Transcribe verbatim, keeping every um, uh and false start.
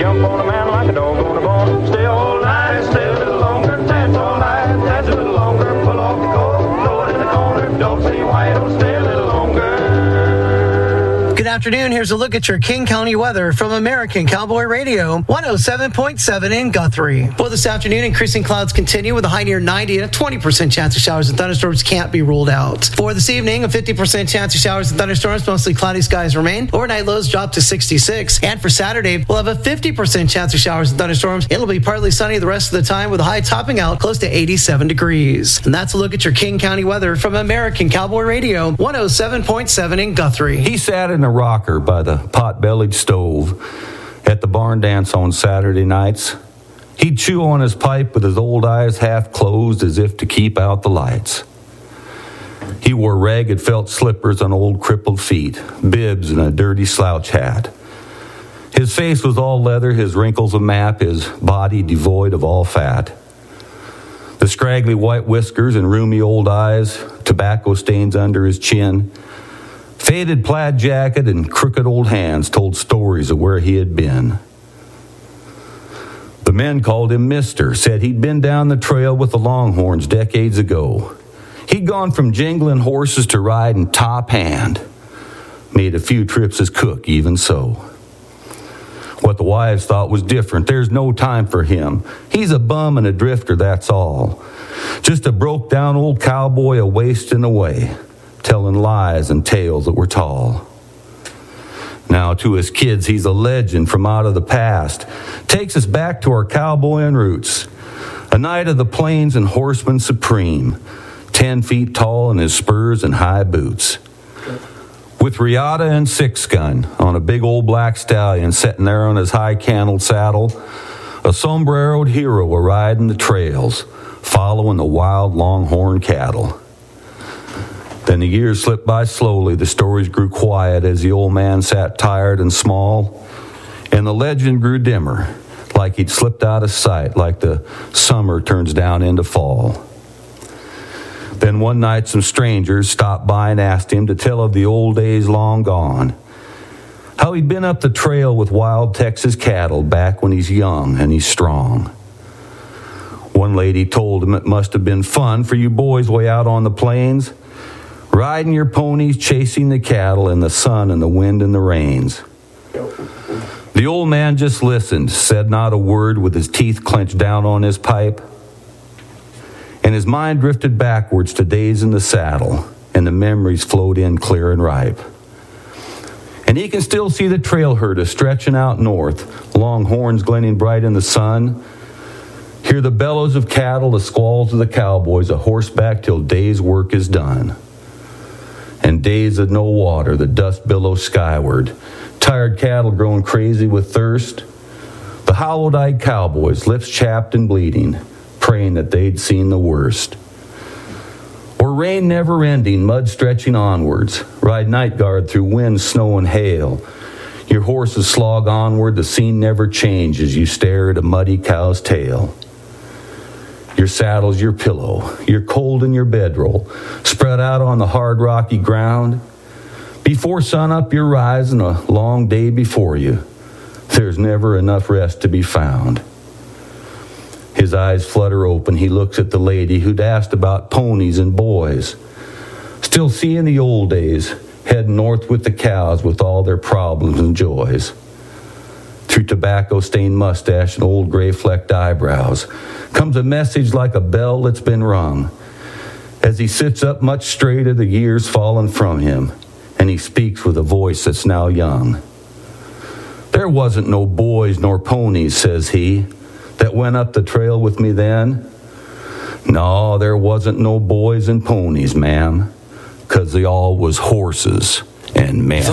jump on a man like a dog on a bone. Stay all night and stay a little longer. Dance all night, dance a little longer. Pull off the coat, throw it in the corner. Don't say why, don't stay a little longer. Good afternoon. Here's a look at your King County weather from American Cowboy Radio, one oh seven point seven in Guthrie. Well, this afternoon, increasing clouds continue with a high near ninety and a twenty percent chance of showers and thunderstorms can't be ruled out. For this evening, a fifty percent chance of showers and thunderstorms, mostly cloudy skies remain. Overnight lows drop to sixty-six. And for Saturday, we'll have a fifty percent chance of showers and thunderstorms. It'll be partly sunny the rest of the time with a high topping out close to eighty-seven degrees. And that's a look at your King County weather from American Cowboy Radio, one oh seven point seven in Guthrie. He sat in a rocker by the pot-bellied stove at the barn dance on Saturday nights. He'd chew on his pipe with his old eyes half closed as if to keep out the lights. He wore ragged felt slippers on old crippled feet, bibs and a dirty slouch hat. His face was all leather, his wrinkles a map, his body devoid of all fat. The scraggly white whiskers and rheumy old eyes, tobacco stains under his chin, faded plaid jacket and crooked old hands told stories of where he had been. The men called him Mister, said he'd been down the trail with the Longhorns decades ago. He'd gone from jingling horses to riding top hand. Made a few trips as cook, even so. What the wives thought was different. There's no time for him. He's a bum and a drifter, that's all. Just a broke-down old cowboy a-wasting away, telling lies and tales that were tall. Now, to his kids, he's a legend from out of the past. Takes us back to our cowboying roots. A knight of the plains and horseman supreme. Ten feet tall in his spurs and high boots. With riata and six-gun on a big old black stallion sitting there on his high-cantled saddle, a sombreroed hero a-riding the trails, following the wild longhorn cattle. Then the years slipped by slowly, the stories grew quiet as the old man sat tired and small, and the legend grew dimmer, like he'd slipped out of sight, like the summer turns down into fall. Then one night some strangers stopped by and asked him to tell of the old days long gone, how he'd been up the trail with wild Texas cattle back when he's young and he's strong. One lady told him it must have been fun for you boys way out on the plains, riding your ponies, chasing the cattle in the sun and the wind and the rains. The old man just listened, said not a word with his teeth clenched down on his pipe. And his mind drifted backwards to days in the saddle, and the memories flowed in clear and ripe. And he can still see the trail herder stretching out north, long horns gleaming bright in the sun. Hear the bellows of cattle, the squalls of the cowboys, a horseback till day's work is done. And days of no water, the dust billows skyward, tired cattle growing crazy with thirst. The hollow-eyed cowboys, lips chapped and bleeding, praying that they'd seen the worst. Or rain never ending, mud stretching onwards, ride night guard through wind, snow, and hail. Your horses slog onward, the scene never changes, you stare at a muddy cow's tail. Your saddle's your pillow, you're cold in your bedroll, spread out on the hard rocky ground. Before sunup you're rising, a long day before you. There's never enough rest to be found. His eyes flutter open, he looks at the lady who'd asked about ponies and boys. Still seeing the old days, heading north with the cows with all their problems and joys. Through tobacco-stained mustache and old gray-flecked eyebrows comes a message like a bell that's been rung. As he sits up much straighter, the years fallen from him, and he speaks with a voice that's now young. There wasn't no boys nor ponies, says he, that went up the trail with me then. No, there wasn't no boys and ponies, ma'am, 'cause they all was horses and men.